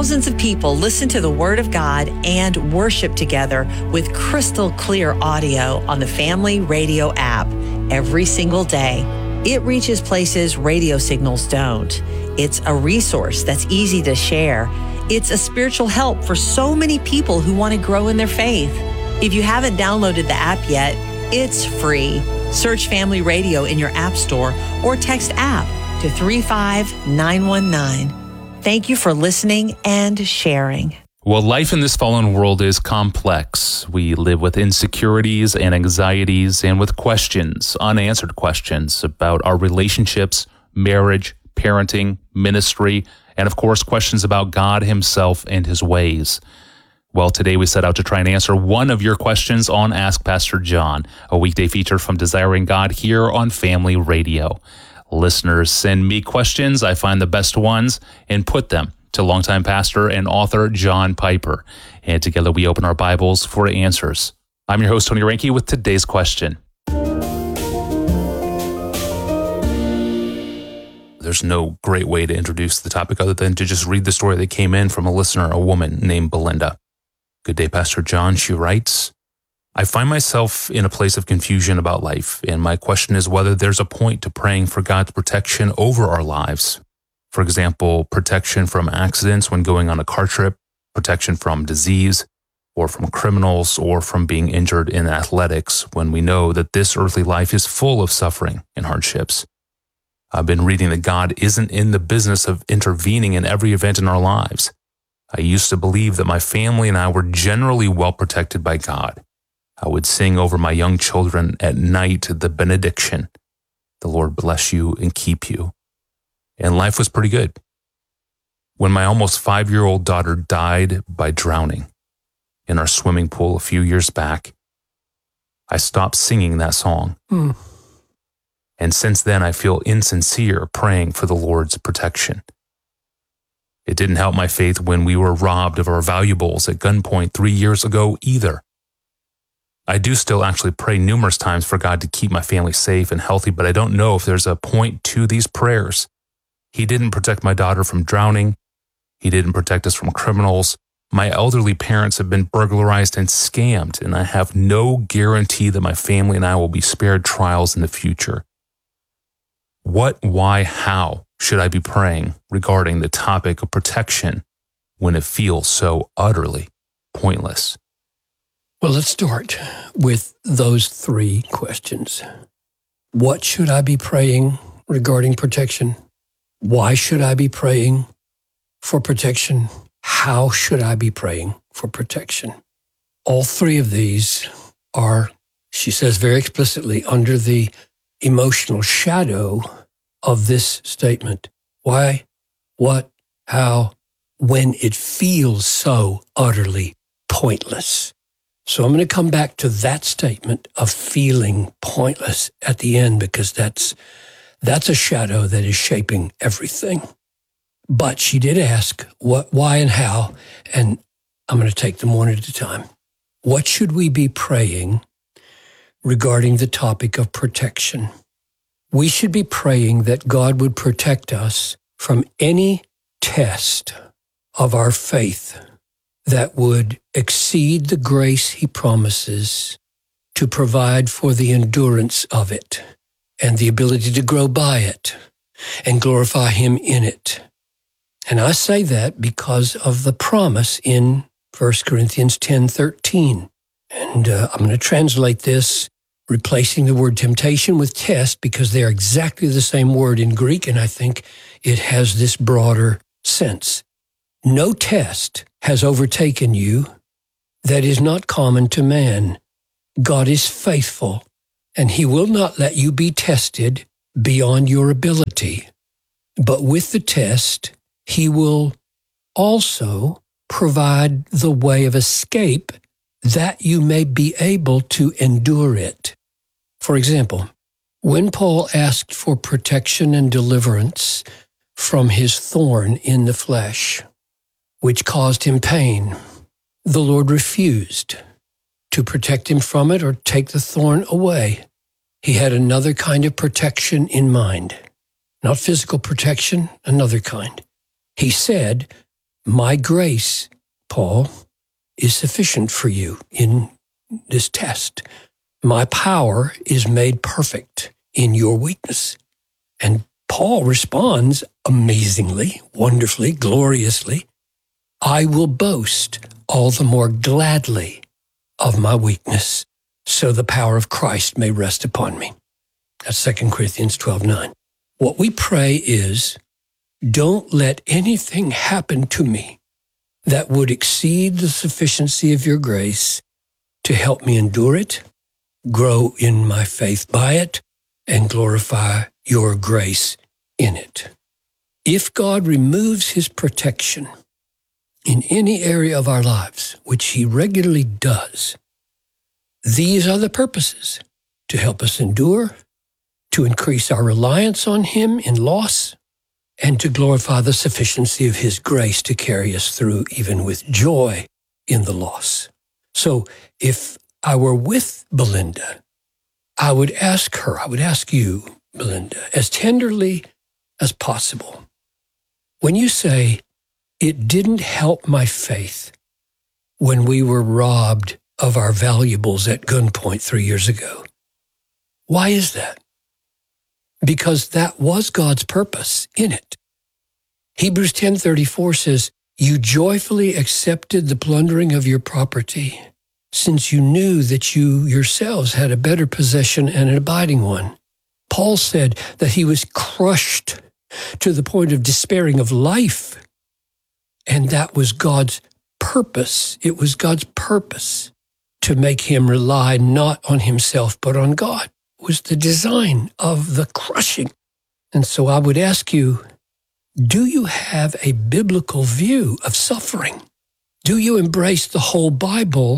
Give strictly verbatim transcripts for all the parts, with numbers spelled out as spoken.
Thousands of people listen to the Word of God and worship together with crystal clear audio on the Family Radio app every single day. It reaches places radio signals don't. It's a resource that's easy to share. It's a spiritual help for so many people who want to grow in their faith. If you haven't downloaded the app yet, it's free. Search Family Radio in your app store or text app to three five nine one nine. Thank you for listening and sharing. Well, life in this fallen world is complex. We live with insecurities and anxieties and with questions, unanswered questions about our relationships, marriage, parenting, ministry, and of course, questions about God himself and his ways. Well, today we set out to try and answer one of your questions on Ask Pastor John, a weekday feature from Desiring God here on Family Radio. Listeners send me questions. I find the best ones and put them to longtime pastor and author John Piper. And together we open our Bibles for answers. I'm your host, Tony Reinke, with today's question. There's no great way to introduce the topic other than to just read the story that came in from a listener, a woman named Belinda. Good day, Pastor John. She writes, I find myself in a place of confusion about life, and my question is whether there's a point to praying for God's protection over our lives. For example, protection from accidents when going on a car trip, protection from disease, or from criminals, or from being injured in athletics when we know that this earthly life is full of suffering and hardships. I've been reading that God isn't in the business of intervening in every event in our lives. I used to believe that my family and I were generally well protected by God. I would sing over my young children at night the benediction. The Lord bless you and keep you. And life was pretty good. When my almost five-year-old daughter died by drowning in our swimming pool a few years back, I stopped singing that song. Mm. And since then, I feel insincere praying for the Lord's protection. It didn't help my faith when we were robbed of our valuables at gunpoint three years ago either. I do still actually pray numerous times for God to keep my family safe and healthy, but I don't know if there's a point to these prayers. He didn't protect my daughter from drowning. He didn't protect us from criminals. My elderly parents have been burglarized and scammed, and I have no guarantee that my family and I will be spared trials in the future. What, why, how should I be praying regarding the topic of protection when it feels so utterly pointless? Well, let's start with those three questions. What should I be praying regarding protection? Why should I be praying for protection? How should I be praying for protection? All three of these are, she says very explicitly, under the emotional shadow of this statement. Why, what, how, when it feels so utterly pointless. So I'm going to come back to that statement of feeling pointless at the end, because that's that's a shadow that is shaping everything. But she did ask what, why, and how, and I'm going to take them one at a time. What should we be praying regarding the topic of protection? We should be praying that God would protect us from any test of our faith that would exceed the grace he promises to provide for the endurance of it and the ability to grow by it and glorify him in it. And I say that because of the promise in First Corinthians ten thirteen. And uh, I'm going to translate this, replacing the word temptation with test, because they are exactly the same word in Greek, and I think it has this broader sense. No test has overtaken you that is not common to man. God is faithful, and he will not let you be tested beyond your ability. But with the test, he will also provide the way of escape that you may be able to endure it. For example, when Paul asked for protection and deliverance from his thorn in the flesh, which caused him pain, the Lord refused to protect him from it or take the thorn away. He had another kind of protection in mind. Not physical protection, another kind. He said, My grace, Paul, is sufficient for you in this test. My power is made perfect in your weakness. And Paul responds amazingly, wonderfully, gloriously, I will boast all the more gladly of my weakness, so the power of Christ may rest upon me. That's Second Corinthians twelve nine. What we pray is, don't let anything happen to me that would exceed the sufficiency of your grace to help me endure it, grow in my faith by it, and glorify your grace in it. If God removes his protection in any area of our lives, which he regularly does, these are the purposes: to help us endure, to increase our reliance on him in loss, and to glorify the sufficiency of his grace to carry us through even with joy in the loss. So if I were with Belinda, I would ask her, I would ask you, Belinda, as tenderly as possible, when you say, it didn't help my faith when we were robbed of our valuables at gunpoint three years ago, why is that? Because that was God's purpose in it. Hebrews ten thirty-four says, you joyfully accepted the plundering of your property, since you knew that you yourselves had a better possession and an abiding one. Paul said that he was crushed to the point of despairing of life, and that was God's purpose. It was God's purpose to make him rely not on himself, but on God. Was the design of the crushing. And so I would ask you, do you have a biblical view of suffering? Do you embrace the whole Bible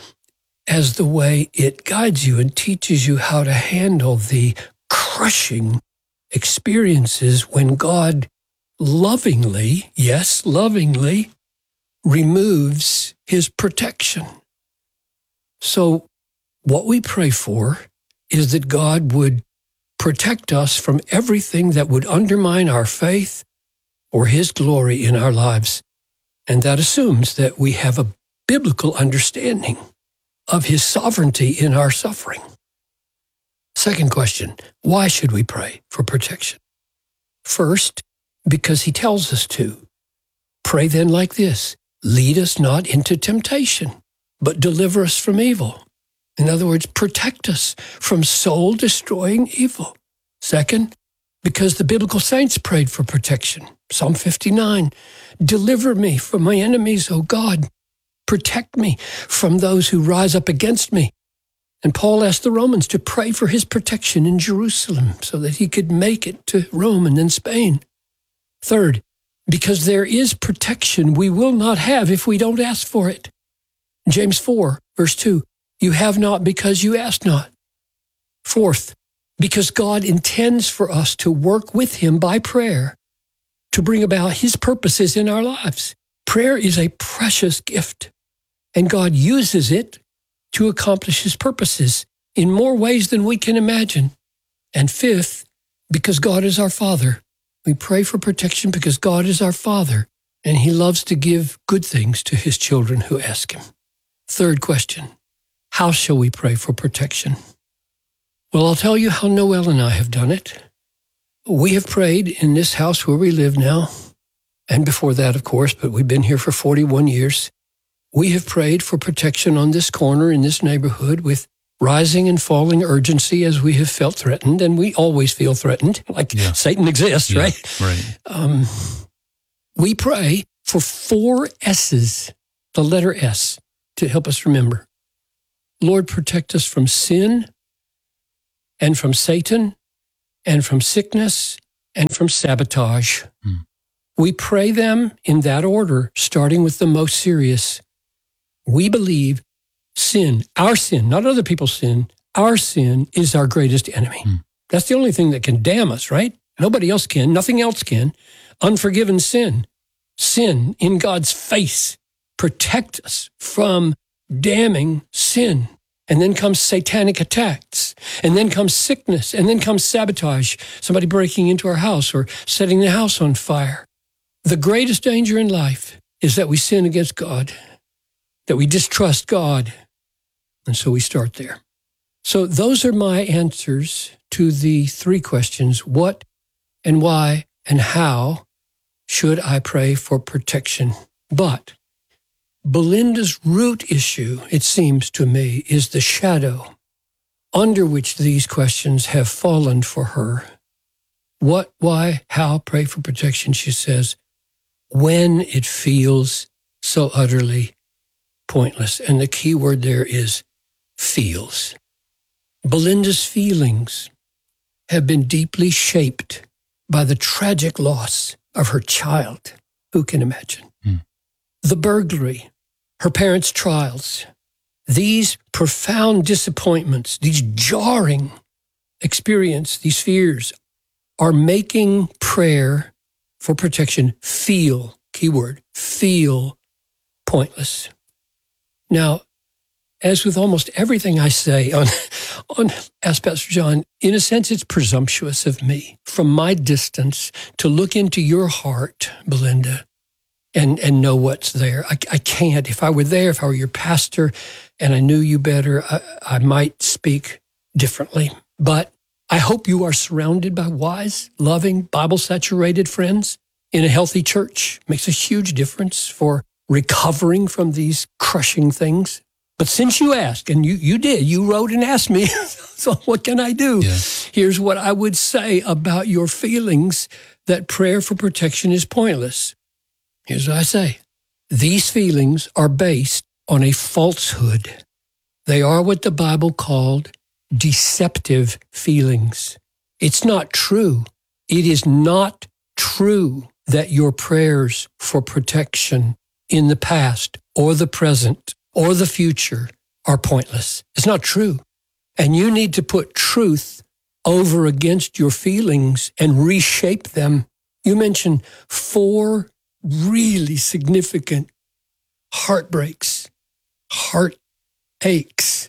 as the way it guides you and teaches you how to handle the crushing experiences when God lovingly, yes, lovingly, removes his protection? So what we pray for is that God would protect us from everything that would undermine our faith or his glory in our lives. And that assumes that we have a biblical understanding of his sovereignty in our suffering. Second question, why should we pray for protection? First, because he tells us to. Pray then like this, lead us not into temptation, but deliver us from evil. In other words, protect us from soul-destroying evil. Second, because the biblical saints prayed for protection. Psalm fifty-nine, deliver me from my enemies, O God. Protect me from those who rise up against me. And Paul asked the Romans to pray for his protection in Jerusalem so that he could make it to Rome and then Spain. Third, because there is protection we will not have if we don't ask for it. James four, verse two, you have not because you ask not. Fourth, because God intends for us to work with him by prayer to bring about his purposes in our lives. Prayer is a precious gift, and God uses it to accomplish his purposes in more ways than we can imagine. And fifth, because God is our Father. We pray for protection because God is our Father, and he loves to give good things to his children who ask him. Third question, how shall we pray for protection? Well, I'll tell you how Noel and I have done it. We have prayed in this house where we live now, and before that, of course, but we've been here for forty-one years. We have prayed for protection on this corner in this neighborhood with rising and falling urgency as we have felt threatened, and we always feel threatened, like yeah. Satan exists, yeah, right? Right. Um, we pray for four S's, the letter S, to help us remember. Lord, protect us from sin and from Satan and from sickness and from sabotage. Hmm. We pray them in that order, starting with the most serious. We believe sin, our sin, not other people's sin, our sin is our greatest enemy. Hmm. That's the only thing that can damn us, right? Nobody else can. Nothing else can. Unforgiven sin. Sin in God's face. Protect us from damning sin. And then comes satanic attacks. And then comes sickness. And then comes sabotage. Somebody breaking into our house or setting the house on fire. The greatest danger in life is that we sin against God, that we distrust God. And so we start there. So those are my answers to the three questions. What and why and how should I pray for protection? But Belinda's root issue, it seems to me, is the shadow under which these questions have fallen for her. What, why, how, pray for protection, she says, when it feels so utterly pointless. And the key word there is feels. Belinda's feelings have been deeply shaped by the tragic loss of her child. Who can imagine? Hmm. The burglary, her parents' trials, these profound disappointments, these jarring experiences, these fears are making prayer for protection feel, keyword, feel pointless. Now, as with almost everything I say on, on Ask Pastor John, in a sense, it's presumptuous of me from my distance to look into your heart, Belinda, and, and know what's there. I, I can't. If I were there, if I were your pastor and I knew you better, I, I might speak differently. But I hope you are surrounded by wise, loving, Bible-saturated friends in a healthy church. It makes a huge difference for recovering from these crushing things. But since you asked, and you, you did, you wrote and asked me, so what can I do? Yeah. Here's what I would say about your feelings that prayer for protection is pointless. Here's what I say. These feelings are based on a falsehood. They are what the Bible called deceptive feelings. It's not true. It is not true that your prayers for protection in the past or the present or the future are pointless. It's not true. And you need to put truth over against your feelings and reshape them. You mentioned four really significant heartbreaks, heartaches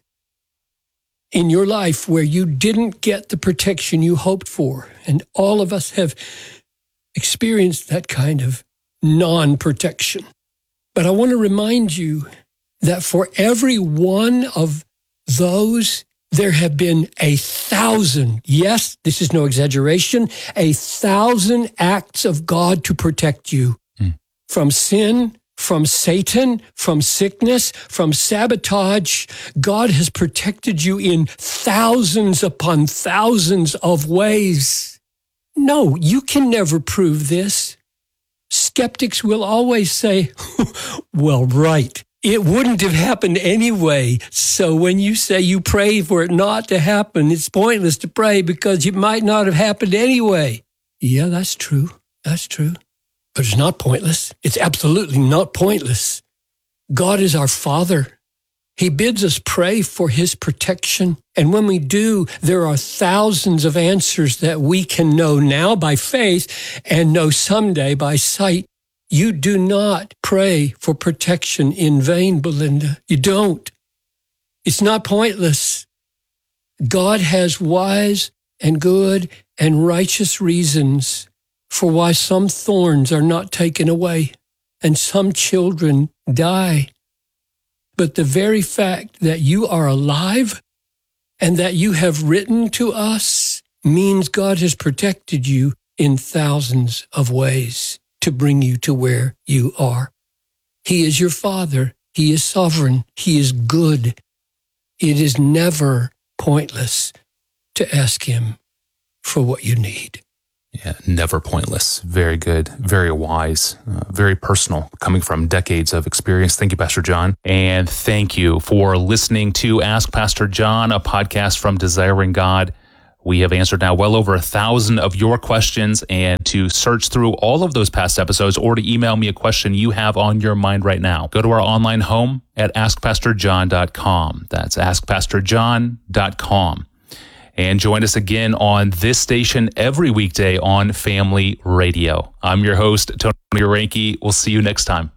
in your life where you didn't get the protection you hoped for. And all of us have experienced that kind of non-protection. But I want to remind you that for every one of those, there have been a thousand, yes, this is no exaggeration, a thousand acts of God to protect you mm. from sin, from Satan, from sickness, from sabotage. God has protected you in thousands upon thousands of ways. No, you can never prove this. Skeptics will always say, well, right. It wouldn't have happened anyway. So when you say you pray for it not to happen, it's pointless to pray because it might not have happened anyway. Yeah, that's true. That's true. But it's not pointless. It's absolutely not pointless. God is our Father. He bids us pray for His protection. And when we do, there are thousands of answers that we can know now by faith and know someday by sight. You do not pray for protection in vain, Belinda. You don't. It's not pointless. God has wise and good and righteous reasons for why some thorns are not taken away and some children die. But the very fact that you are alive and that you have written to us means God has protected you in thousands of ways to bring you to where you are. He is your Father. He is sovereign. He is good. It is never pointless to ask Him for what you need. Yeah, never pointless. Very good, very wise, uh, very personal, coming from decades of experience. Thank you, Pastor John. And thank you for listening to Ask Pastor John, a podcast from Desiring God. We have answered now well over a thousand of your questions, and to search through all of those past episodes or to email me a question you have on your mind right now, go to our online home at ask pastor john dot com. That's ask pastor john dot com. And join us again on this station every weekday on Family Radio. I'm your host, Tony Reinke. We'll see you next time.